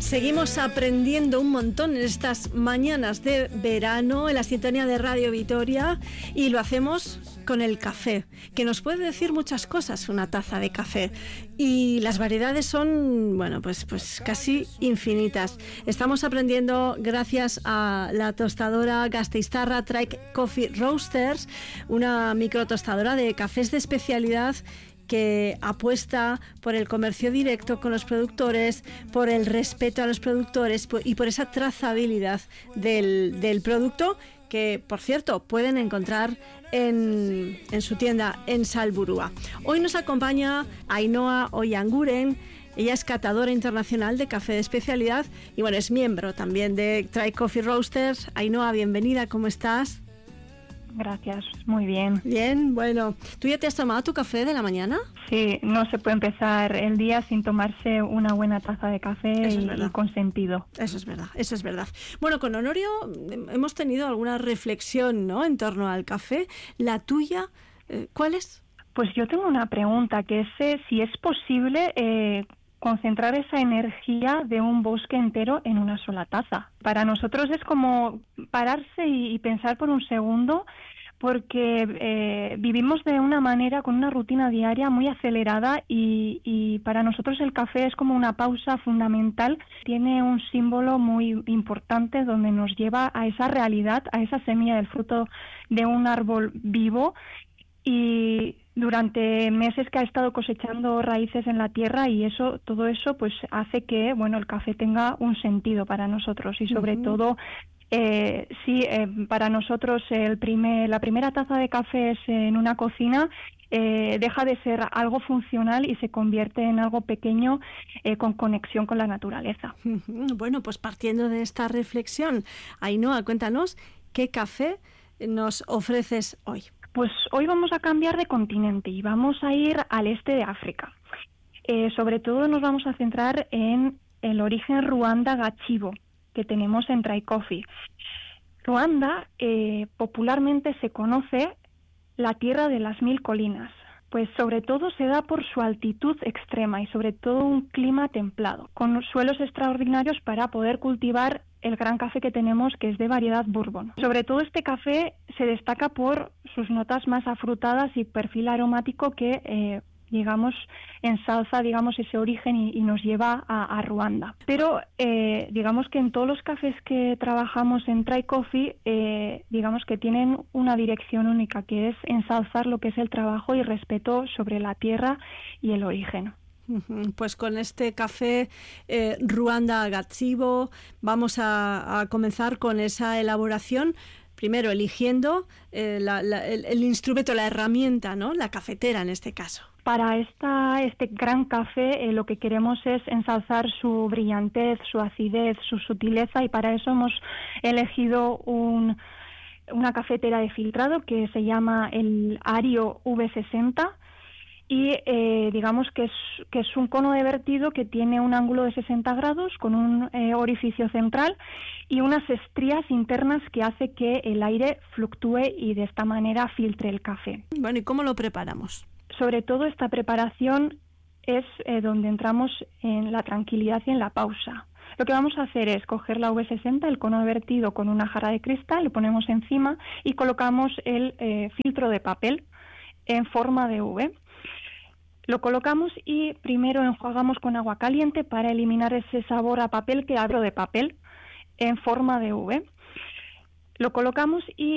Seguimos aprendiendo un montón en estas mañanas de verano en la sintonía de Radio Vitoria y lo hacemos con el café, que nos puede decir muchas cosas una taza de café y las variedades son, bueno, pues casi infinitas. Estamos aprendiendo gracias a la tostadora gasteiztarra Trike Coffee Roasters, una microtostadora de cafés de especialidad que apuesta por el comercio directo con los productores, por el respeto a los productores y por esa trazabilidad del producto que, por cierto, pueden encontrar en su tienda en Salburua. Hoy nos acompaña Ainhoa Oianguren. Ella es catadora internacional de café de especialidad y, bueno, es miembro también de Trike Coffee Roasters. Ainhoa, bienvenida, ¿cómo estás? Gracias, muy bien. Bien, bueno. ¿Tú ya te has tomado tu café de la mañana? Sí, no se puede empezar el día sin tomarse una buena taza de café y con sentido. Eso es verdad, eso es verdad. Bueno, con Honorio hemos tenido alguna reflexión, ¿no?, en torno al café. ¿La tuya cuál es? Pues yo tengo una pregunta, que es si es posible concentrar esa energía de un bosque entero en una sola taza. Para nosotros es como pararse y pensar por un segundo, porque vivimos de una manera, con una rutina diaria muy acelerada y para nosotros el café es como una pausa fundamental. Tiene un símbolo muy importante donde nos lleva a esa realidad, a esa semilla del fruto de un árbol vivo, y durante meses que ha estado cosechando raíces en la tierra, y todo eso pues hace que, bueno, el café tenga un sentido para nosotros y sobre todo para nosotros la primera taza de café es en una cocina, deja de ser algo funcional y se convierte en algo pequeño con conexión con la naturaleza. Bueno, pues partiendo de esta reflexión, Ainhoa, cuéntanos qué café nos ofreces hoy. Pues hoy vamos a cambiar de continente y vamos a ir al este de África. Sobre todo nos vamos a centrar en el origen Ruanda Gachibo que tenemos en Trike Coffee. Ruanda popularmente se conoce la tierra de las 1000 colinas, pues sobre todo se da por su altitud extrema y sobre todo un clima templado, con suelos extraordinarios para poder cultivar el gran café que tenemos, que es de variedad bourbon. Sobre todo este café se destaca por sus notas más afrutadas y perfil aromático que ensalza, ese origen y nos lleva a Ruanda. Pero digamos que en todos los cafés que trabajamos en Trike Coffee, que tienen una dirección única, que es ensalzar lo que es el trabajo y respeto sobre la tierra y el origen. Pues con este café Ruanda Gachibo vamos a comenzar con esa elaboración. Primero eligiendo el instrumento, la herramienta, ¿no?, la cafetera en este caso. Para este gran café lo que queremos es ensalzar su brillantez, su acidez, su sutileza, y para eso hemos elegido una cafetera de filtrado que se llama el Ario V60 y que es un cono de vertido que tiene un ángulo de 60 grados con un orificio central y unas estrías internas que hace que el aire fluctúe y de esta manera filtre el café. Bueno, ¿y cómo lo preparamos? Sobre todo esta preparación es donde entramos en la tranquilidad y en la pausa. Lo que vamos a hacer es coger la V60, el cono de vertido, con una jarra de cristal, lo ponemos encima y colocamos el filtro de papel en forma de V. Lo colocamos y primero enjuagamos con agua caliente para eliminar ese sabor a papel que abro de papel en forma de V. Lo colocamos y